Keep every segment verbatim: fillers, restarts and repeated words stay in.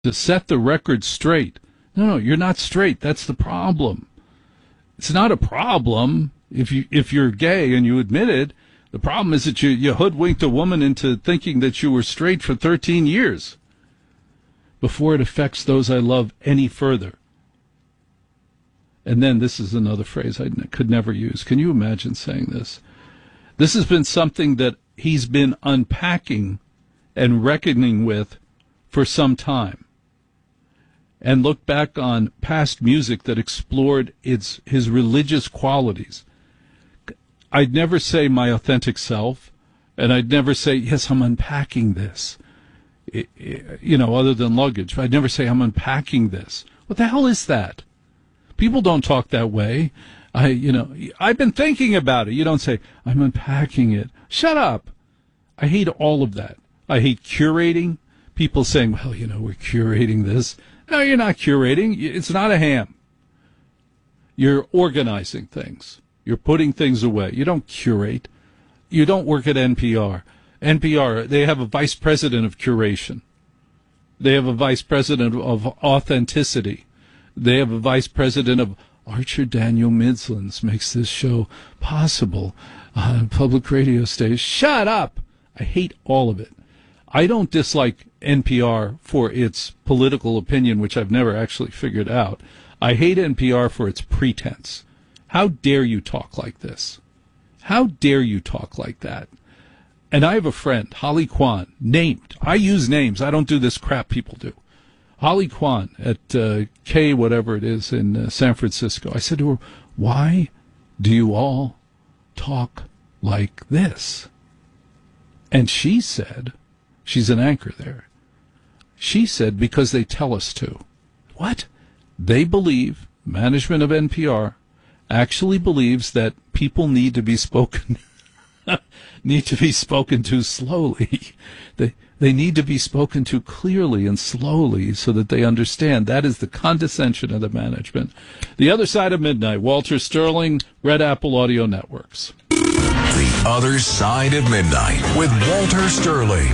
to set the record straight. No, no, you're not straight. That's the problem. It's not a problem if you if you're gay and you admit it. The problem is that you, you hoodwinked a woman into thinking that you were straight for thirteen years before it affects those I love any further. And then this is another phrase I n- could never use. Can you imagine saying this? This has been something that he's been unpacking and reckoning with for some time. And look back on past music that explored its his religious qualities. I'd never say my authentic self, and I'd never say, yes, I'm unpacking this, it, it, you know, other than luggage. I'd never say I'm unpacking this. What the hell is that? People don't talk that way. I, you know, I've been thinking about it. You don't say, I'm unpacking it. Shut up. I hate all of that. I hate curating. People saying, well, you know, we're curating this. No, you're not curating. It's not a ham. You're organizing things. You're putting things away. You don't curate. You don't work at N P R. N P R, they have a vice president of curation. They have a vice president of authenticity. They have a vice president of Archer Daniel Midlands makes this show possible on public radio station. Shut up! I hate all of it. I don't dislike N P R for its political opinion, which I've never actually figured out. I hate N P R for its pretense. How dare you talk like this? How dare you talk like that? And I have a friend, Holly Kwan, named. I use names. I don't do this crap people do. Holly Kwan at uh, K whatever it is in uh, San Francisco. I said to her, why do you all talk like this? And she said, she's an anchor there. She said, because they tell us to. What? They believe, management of N P R, actually believes that people need to be spoken need to be spoken to slowly. They they need to be spoken to clearly and slowly so that they understand. That is the condescension of the management. The Other Side of Midnight, Walter Sterling, Red Apple Audio Networks. The Other Side of Midnight with Walter Sterling.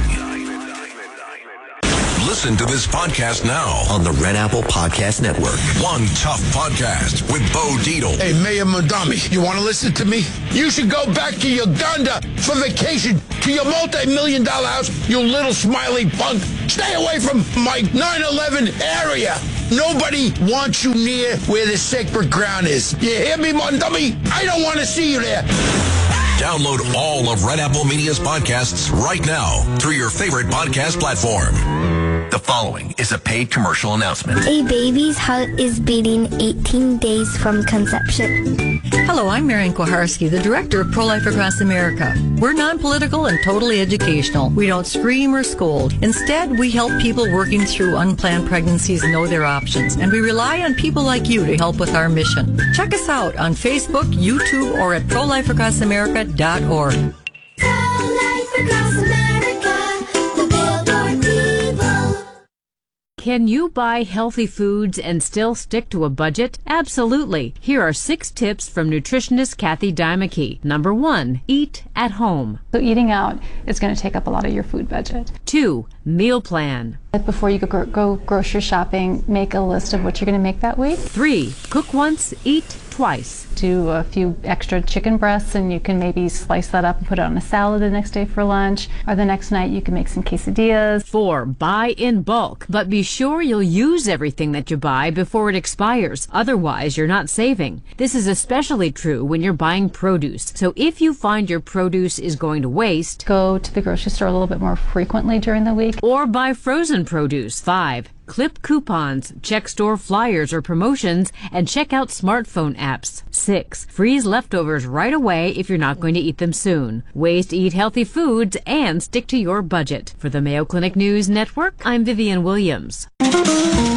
Listen to this podcast now on the Red Apple Podcast Network. One Tough Podcast with Bo Dietl. Hey, Mayor Mondami, you want to listen to me? You should go back to Uganda for vacation to your multi-million dollar house, you little smiley punk. Stay away from my nine eleven area. Nobody wants you near where the sacred ground is. You hear me, Mondami? I don't want to see you there. Download all of Red Apple Media's podcasts right now through your favorite podcast platform. The following is a paid commercial announcement. A baby's heart is beating eighteen days from conception. Hello, I'm Marian Koharski, the director of Pro-Life Across America. We're non-political and totally educational. We don't scream or scold. Instead, we help people working through unplanned pregnancies know their options, and we rely on people like you to help with our mission. Check us out on Facebook, YouTube, or at pro life across america dot org. Pro-Life Across America, the billboard people. Can you buy healthy foods and still stick to a budget? Absolutely. Here are six tips from nutritionist Kathy Dymeke. Number one, eat at home. So eating out is going to take up a lot of your food budget. Two, meal plan. Before you go, go grocery shopping, make a list of what you're going to make that week. Three, cook once, eat twice. Do a few extra chicken breasts and you can maybe slice that up and put it on a salad the next day for lunch, or the next night you can make some quesadillas. Four, buy in bulk, but be sure you'll use everything that you buy before it expires. Otherwise, you're not saving. This is especially true when you're buying produce. So if you find your produce is going to waste, go to the grocery store a little bit more frequently during the week. Or buy frozen produce. Five, clip coupons, check store flyers or promotions, and check out smartphone apps. Six, freeze leftovers right away if you're not going to eat them soon. Ways to eat healthy foods and stick to your budget. For the Mayo Clinic News Network, I'm Vivian Williams.